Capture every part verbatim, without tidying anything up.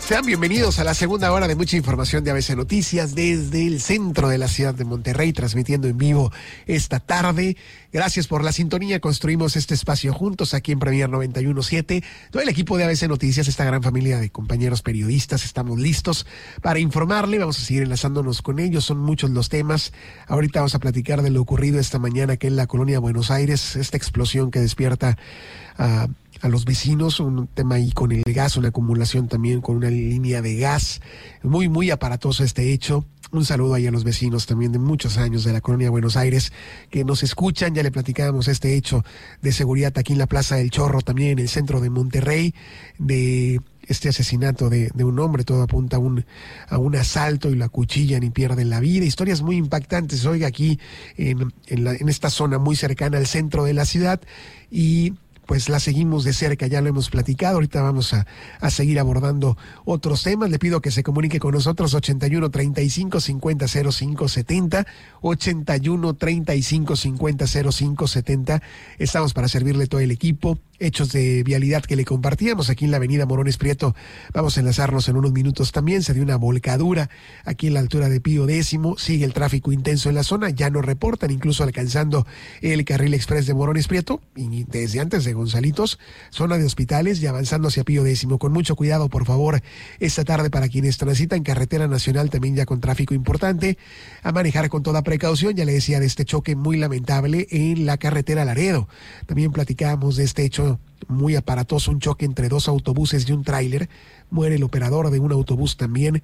Sean bienvenidos a la segunda hora de mucha información de A B C Noticias desde el centro de la ciudad de Monterrey, transmitiendo en vivo esta tarde. Gracias por la sintonía. Construimos este espacio juntos aquí en Premier noventa y uno punto siete. Todo el equipo de A B C Noticias, esta gran familia de compañeros periodistas, estamos listos para informarle. Vamos a seguir enlazándonos con ellos. Son muchos los temas. Ahorita vamos a platicar de lo ocurrido esta mañana aquí en la colonia Buenos Aires, esta explosión que despierta a... a los vecinos, un tema ahí con el gas, una acumulación también con una línea de gas, muy, muy aparatoso este hecho. Un saludo ahí a los vecinos también de muchos años de la colonia Buenos Aires que nos escuchan. Ya le platicábamos este hecho de seguridad aquí en la Plaza del Chorro, también en el centro de Monterrey, de este asesinato de, de un hombre. Todo apunta a un, a un asalto y lo acuchillan y pierden la vida. Historias muy impactantes, oiga, aquí en, en, la, en esta zona muy cercana al centro de la ciudad, y pues la seguimos de cerca, ya lo hemos platicado. Ahorita vamos a, a seguir abordando otros temas. Le pido que se comunique con nosotros ochenta y uno, treinta y cinco, cincuenta, cero cinco, setenta, ochenta y uno, treinta y cinco, cincuenta, cero cinco, setenta. Estamos para servirle todo el equipo. Hechos de vialidad que le compartíamos aquí en la avenida Morones Prieto. Vamos a enlazarnos en unos minutos también. Se dio una volcadura aquí en la altura de Pío Décimo. Sigue el tráfico intenso en la zona. Ya nos reportan, incluso alcanzando el carril express de Morones Prieto. Y desde antes de Gonzalitos, zona de hospitales y avanzando hacia Pío Décimo. Con mucho cuidado, por favor, esta tarde para quienes transitan carretera nacional, también ya con tráfico importante. A manejar con toda precaución. Ya le decía de este choque muy lamentable en la carretera Laredo. También platicábamos de este hecho muy aparatoso, un choque entre dos autobuses y un tráiler. Muere el operador de un autobús también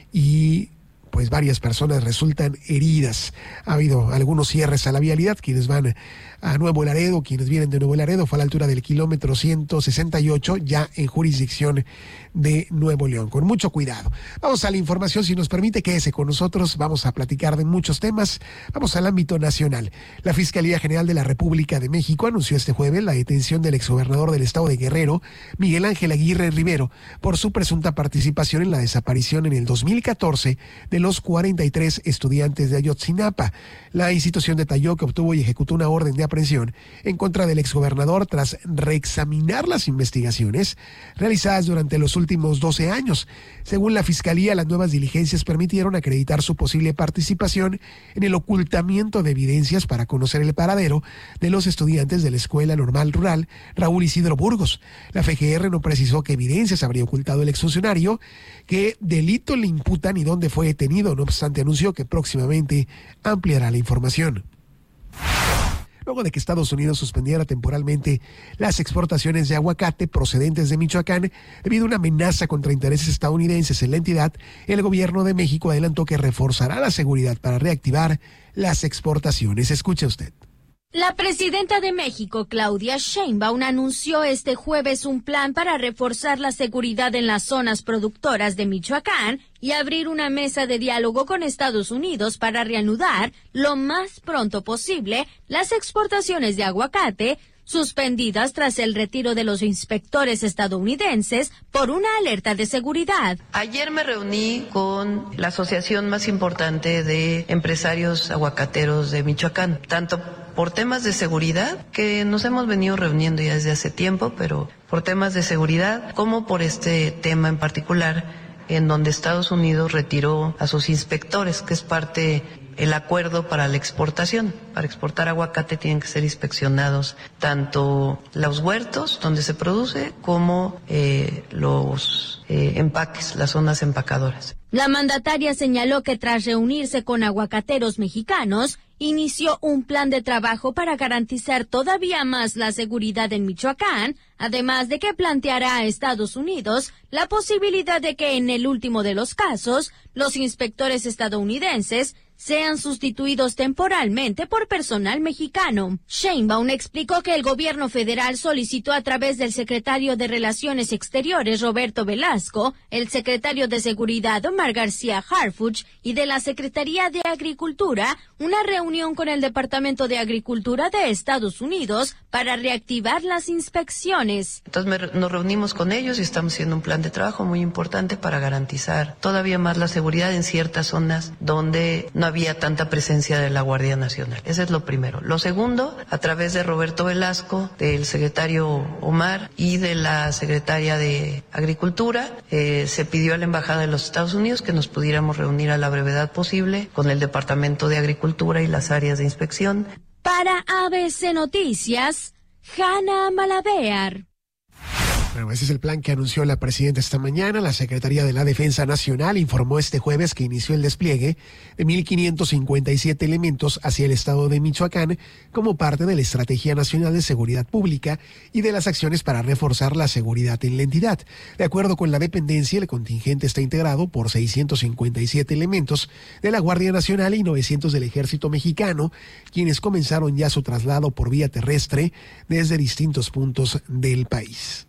y pues varias personas resultan heridas. Ha habido algunos cierres a la vialidad. Quienes van a Nuevo Laredo, quienes vienen de Nuevo Laredo, fue a la altura del kilómetro ciento sesenta y ocho, ya en jurisdicción de Nuevo León. Con mucho cuidado. Vamos a la información, si nos permite, quédese con nosotros. Vamos a platicar de muchos temas. Vamos al ámbito nacional. La Fiscalía General de la República de México anunció este jueves la detención del exgobernador del estado de Guerrero, Miguel Ángel Aguirre Rivero, por su presunta participación en la desaparición en el dos mil catorce de los cuarenta y tres estudiantes de Ayotzinapa. La institución detalló que obtuvo y ejecutó una orden de aprehensión en contra del exgobernador tras reexaminar las investigaciones realizadas durante los últimos doce años. Según la Fiscalía, las nuevas diligencias permitieron acreditar su posible participación en el ocultamiento de evidencias para conocer el paradero de los estudiantes de la Escuela Normal Rural Raúl Isidro Burgos. La F G R no precisó qué evidencias habría ocultado el exfuncionario, qué delito le imputan y dónde fue detenido. No obstante, anunció que próximamente ampliará la información. Luego de que Estados Unidos suspendiera temporalmente las exportaciones de aguacate procedentes de Michoacán debido a una amenaza contra intereses estadounidenses en la entidad, el gobierno de México adelantó que reforzará la seguridad para reactivar las exportaciones. Escuche usted. La presidenta de México, Claudia Sheinbaum, anunció este jueves un plan para reforzar la seguridad en las zonas productoras de Michoacán y abrir una mesa de diálogo con Estados Unidos para reanudar lo más pronto posible las exportaciones de aguacate, suspendidas tras el retiro de los inspectores estadounidenses por una alerta de seguridad. Ayer me reuní con la asociación más importante de empresarios aguacateros de Michoacán, tanto por temas de seguridad, que nos hemos venido reuniendo ya desde hace tiempo, pero por temas de seguridad, como por este tema en particular, en donde Estados Unidos retiró a sus inspectores, que es parte el acuerdo para la exportación. Para exportar aguacate tienen que ser inspeccionados tanto los huertos donde se produce como eh, los eh, empaques, las zonas empacadoras. La mandataria señaló que tras reunirse con aguacateros mexicanos, inició un plan de trabajo para garantizar todavía más la seguridad en Michoacán, además de que planteará a Estados Unidos la posibilidad de que en el último de los casos, los inspectores estadounidenses sean sustituidos temporalmente por personal mexicano. Sheinbaum explicó que el gobierno federal solicitó a través del secretario de Relaciones Exteriores, Roberto Velasco, el secretario de Seguridad, Omar García Harfuch, y de la Secretaría de Agricultura, una reunión con el Departamento de Agricultura de Estados Unidos para reactivar las inspecciones. Entonces me, nos reunimos con ellos y estamos haciendo un plan de trabajo muy importante para garantizar todavía más la seguridad en ciertas zonas donde no no había tanta presencia de la Guardia Nacional. Ese es lo primero. Lo segundo, a través de Roberto Velasco, del secretario Omar y de la secretaria de Agricultura, eh, se pidió a la Embajada de los Estados Unidos que nos pudiéramos reunir a la brevedad posible con el Departamento de Agricultura y las áreas de inspección. Para A B C Noticias, Hanna Malavéar. Bueno, ese es el plan que anunció la presidenta esta mañana. La Secretaría de la Defensa Nacional informó este jueves que inició el despliegue de mil quinientos cincuenta y siete elementos hacia el estado de Michoacán como parte de la Estrategia Nacional de Seguridad Pública y de las acciones para reforzar la seguridad en la entidad. De acuerdo con la dependencia, el contingente está integrado por seiscientos cincuenta y siete elementos de la Guardia Nacional y novecientos del Ejército Mexicano, quienes comenzaron ya su traslado por vía terrestre desde distintos puntos del país.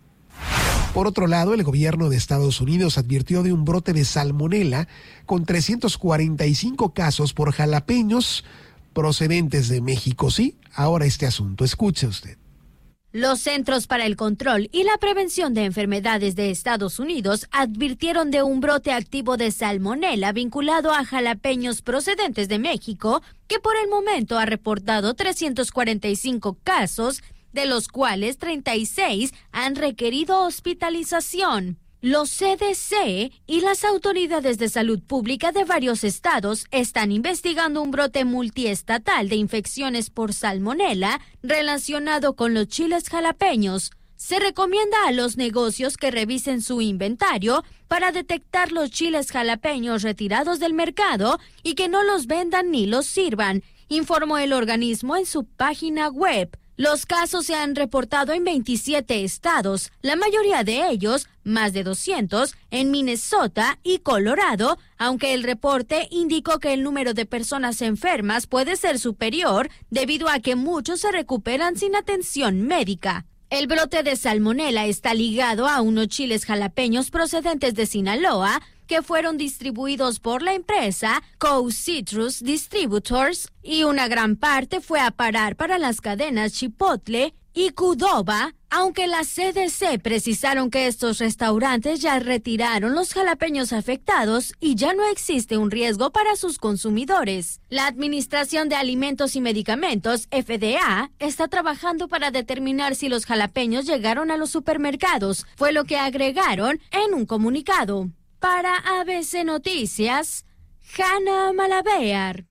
Por otro lado, el gobierno de Estados Unidos advirtió de un brote de salmonela con trescientos cuarenta y cinco casos por jalapeños procedentes de México. Sí, ahora este asunto, escuche usted. Los Centros para el Control y la Prevención de Enfermedades de Estados Unidos advirtieron de un brote activo de salmonela vinculado a jalapeños procedentes de México, que por el momento ha reportado trescientos cuarenta y cinco casos, de los cuales treinta y seis han requerido hospitalización. Los C D C y las autoridades de salud pública de varios estados están investigando un brote multiestatal de infecciones por salmonela relacionado con los chiles jalapeños. Se recomienda a los negocios que revisen su inventario para detectar los chiles jalapeños retirados del mercado y que no los vendan ni los sirvan, informó el organismo en su página web. Los casos se han reportado en veintisiete estados, la mayoría de ellos, más de doscientos, en Minnesota y Colorado, aunque el reporte indicó que el número de personas enfermas puede ser superior debido a que muchos se recuperan sin atención médica. El brote de salmonela está ligado a unos chiles jalapeños procedentes de Sinaloa, que fueron distribuidos por la empresa Coast Citrus Distributors, y una gran parte fue a parar para las cadenas Chipotle y Qdoba, aunque la C D C precisaron que estos restaurantes ya retiraron los jalapeños afectados y ya no existe un riesgo para sus consumidores. La Administración de Alimentos y Medicamentos, F D A, está trabajando para determinar si los jalapeños llegaron a los supermercados, fue lo que agregaron en un comunicado. Para A B C Noticias, Hanna Malavéar.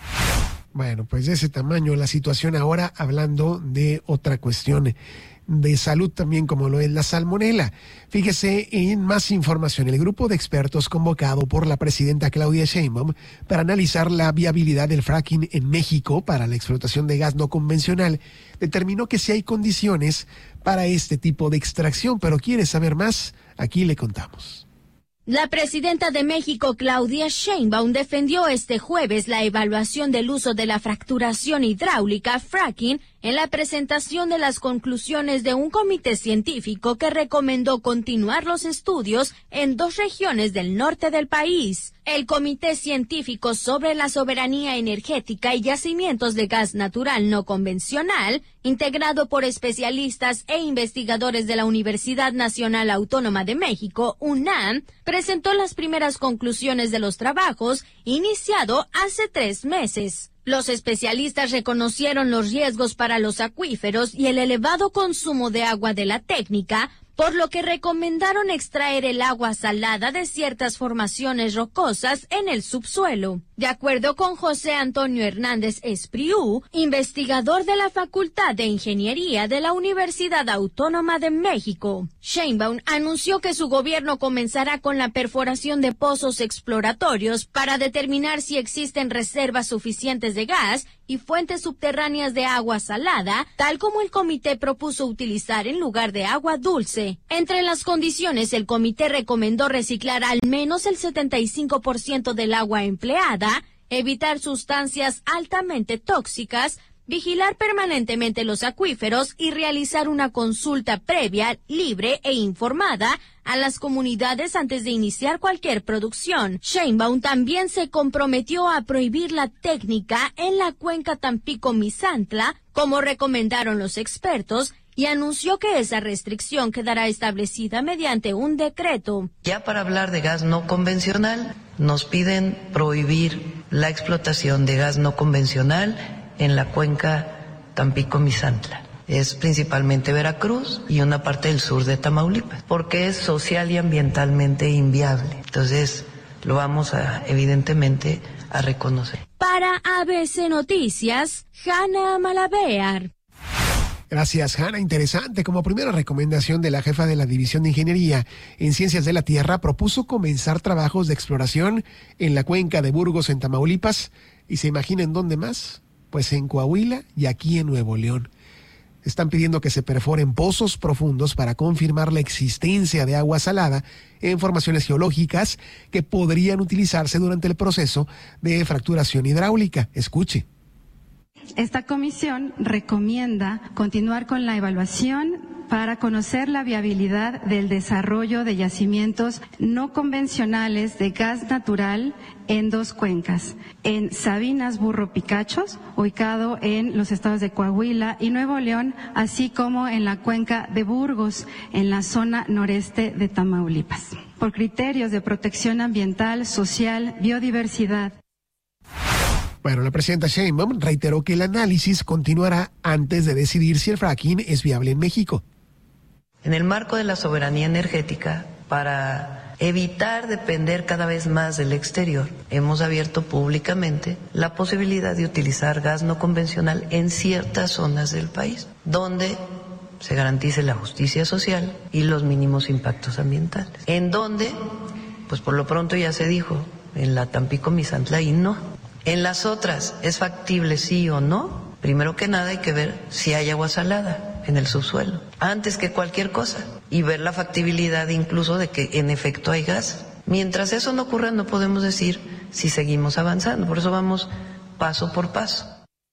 Bueno, pues de ese tamaño la situación ahora, hablando de otra cuestión de salud también, como lo es la salmonela. Fíjese en más información. El grupo de expertos convocado por la presidenta Claudia Sheinbaum para analizar la viabilidad del fracking en México para la explotación de gas no convencional determinó que sí hay condiciones para este tipo de extracción. Pero ¿quiere saber más? Aquí le contamos. La presidenta de México, Claudia Sheinbaum, defendió este jueves la evaluación del uso de la fracturación hidráulica, fracking, en la presentación de las conclusiones de un comité científico que recomendó continuar los estudios en dos regiones del norte del país. El Comité Científico sobre la Soberanía Energética y Yacimientos de Gas Natural No Convencional, integrado por especialistas e investigadores de la Universidad Nacional Autónoma de México, UNAM, presentó las primeras conclusiones de los trabajos iniciado hace tres meses. Los especialistas reconocieron los riesgos para los acuíferos y el elevado consumo de agua de la técnica, por lo que recomendaron extraer el agua salada de ciertas formaciones rocosas en el subsuelo. De acuerdo con José Antonio Hernández Espriu, investigador de la Facultad de Ingeniería de la Universidad Autónoma de México, Sheinbaum anunció que su gobierno comenzará con la perforación de pozos exploratorios para determinar si existen reservas suficientes de gas y fuentes subterráneas de agua salada, tal como el comité propuso utilizar en lugar de agua dulce. Entre las condiciones, el comité recomendó reciclar al menos el setenta y cinco por ciento del agua empleada, evitar sustancias altamente tóxicas, vigilar permanentemente los acuíferos y realizar una consulta previa, libre e informada a las comunidades antes de iniciar cualquier producción. Sheinbaum también se comprometió a prohibir la técnica en la cuenca Tampico-Misantla, como recomendaron los expertos, y anunció que esa restricción quedará establecida mediante un decreto. Ya para hablar de gas no convencional, nos piden prohibir la explotación de gas no convencional en la cuenca Tampico-Misantla. Es principalmente Veracruz y una parte del sur de Tamaulipas, porque es social y ambientalmente inviable. Entonces, lo vamos a, evidentemente, a reconocer. Para A B C Noticias, Hanna Malavear. Gracias, Hanna. Interesante. Como primera recomendación de la jefa de la División de Ingeniería en Ciencias de la Tierra, propuso comenzar trabajos de exploración en la cuenca de Burgos, en Tamaulipas. ¿Y se imaginan dónde más? Pues en Coahuila y aquí en Nuevo León. Están pidiendo que se perforen pozos profundos para confirmar la existencia de agua salada en formaciones geológicas que podrían utilizarse durante el proceso de fracturación hidráulica. Escuche. Esta comisión recomienda continuar con la evaluación para conocer la viabilidad del desarrollo de yacimientos no convencionales de gas natural en dos cuencas, en Sabinas Burro Picachos, ubicado en los estados de Coahuila y Nuevo León, así como en la cuenca de Burgos, en la zona noreste de Tamaulipas, por criterios de protección ambiental, social, biodiversidad. Bueno, la presidenta Sheinbaum reiteró que el análisis continuará antes de decidir si el fracking es viable en México. En el marco de la soberanía energética, para evitar depender cada vez más del exterior, hemos abierto públicamente la posibilidad de utilizar gas no convencional en ciertas zonas del país, donde se garantice la justicia social y los mínimos impactos ambientales. En donde, pues por lo pronto ya se dijo, en la Tampico-Misantla y no. En las otras, ¿es factible sí o no? Primero que nada hay que ver si hay agua salada en el subsuelo, antes que cualquier cosa, y ver la factibilidad incluso de que en efecto hay gas. Mientras eso no ocurra, no podemos decir si seguimos avanzando, por eso vamos paso por paso.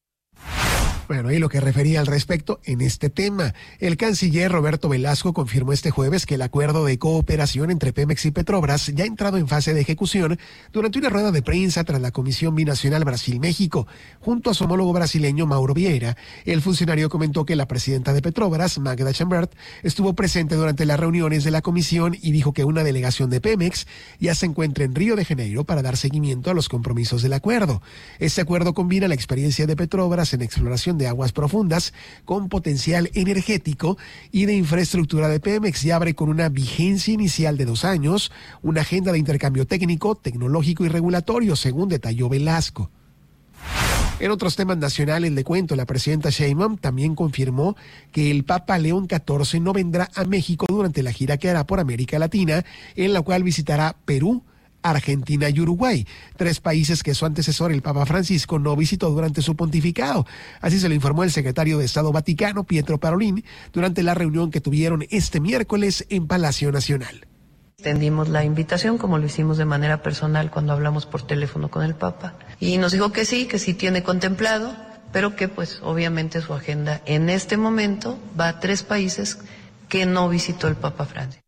Bueno, y lo que refería al respecto en este tema, el canciller Roberto Velasco confirmó este jueves que el acuerdo de cooperación entre Pemex y Petrobras ya ha entrado en fase de ejecución durante una rueda de prensa tras la Comisión Binacional Brasil-México. Junto a su homólogo brasileño Mauro Vieira, el funcionario comentó que la presidenta de Petrobras, Magda Chambert, estuvo presente durante las reuniones de la comisión y dijo que una delegación de Pemex ya se encuentra en Río de Janeiro para dar seguimiento a los compromisos del acuerdo. Este acuerdo combina la experiencia de Petrobras en exploración de aguas profundas con potencial energético y de infraestructura de Pemex y abre con una vigencia inicial de dos años una agenda de intercambio técnico, tecnológico y regulatorio, según detalló Velasco. En otros temas nacionales, le cuento, la presidenta Sheinbaum también confirmó que el Papa León catorce no vendrá a México durante la gira que hará por América Latina, en la cual visitará Perú, Argentina y Uruguay, tres países que su antecesor, el Papa Francisco, no visitó durante su pontificado. Así se lo informó el secretario de Estado Vaticano, Pietro Parolin, durante la reunión que tuvieron este miércoles en Palacio Nacional. Extendimos la invitación, como lo hicimos de manera personal cuando hablamos por teléfono con el Papa, y nos dijo que sí, que sí tiene contemplado, pero que pues obviamente su agenda en este momento va a tres países que no visitó el Papa Francisco.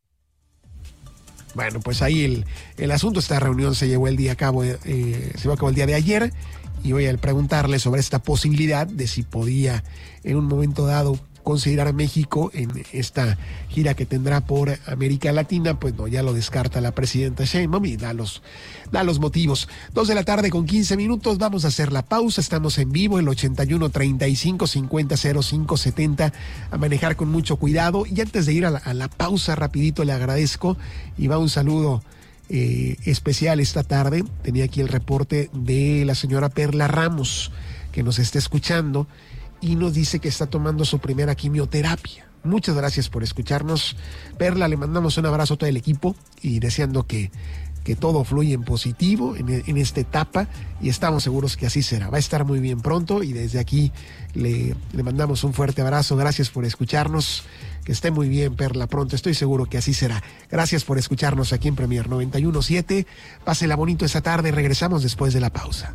Bueno, pues ahí el, el asunto, esta reunión se llevó el día a cabo, eh, se llevó a cabo el día de ayer, y voy a preguntarle sobre esta posibilidad de si podía en un momento dado considerar a México en esta gira que tendrá por América Latina. Pues no, ya lo descarta la presidenta Sheinbaum y da los, da los motivos. Dos de la tarde con quince minutos, vamos a hacer la pausa, estamos en vivo, el ochenta y uno, treinta y cinco, cincuenta, cero cinco, setenta, a manejar con mucho cuidado. Y antes de ir a la, a la pausa, rapidito le agradezco y va un saludo eh, especial esta tarde. Tenía aquí el reporte de la señora Perla Ramos, que nos está escuchando y nos dice que está tomando su primera quimioterapia. Muchas gracias por escucharnos, Perla. Le mandamos un abrazo a todo el equipo y deseando que, que todo fluya en positivo en, en esta etapa, y estamos seguros que así será. Va a estar muy bien pronto y desde aquí le, le mandamos un fuerte abrazo. Gracias por escucharnos. Que esté muy bien, Perla, pronto. Estoy seguro que así será. Gracias por escucharnos aquí en Premier noventa y uno punto siete. Pásela bonito esta tarde. Regresamos después de la pausa.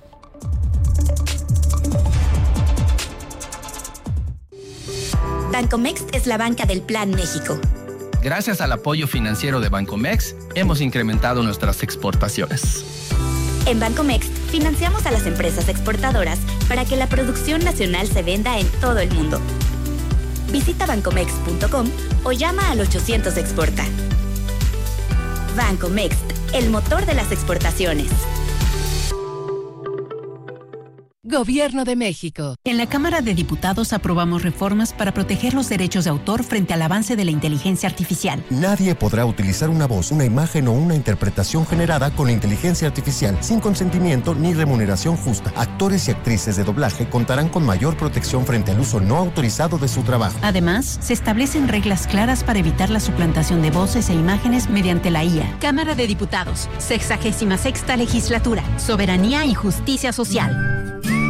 Bancomext es la banca del Plan México. Gracias al apoyo financiero de Bancomext, hemos incrementado nuestras exportaciones. En Bancomext financiamos a las empresas exportadoras para que la producción nacional se venda en todo el mundo. Visita bancomext punto com o llama al ochocientos Exporta. Bancomext, el motor de las exportaciones. Gobierno de México. En la Cámara de Diputados aprobamos reformas para proteger los derechos de autor frente al avance de la inteligencia artificial. Nadie podrá utilizar una voz, una imagen o una interpretación generada con inteligencia artificial sin consentimiento ni remuneración justa. Actores y actrices de doblaje contarán con mayor protección frente al uso no autorizado de su trabajo. Además, se establecen reglas claras para evitar la suplantación de voces e imágenes mediante la I A. Cámara de Diputados, sexagésima sexta legislatura, Soberanía y Justicia Social.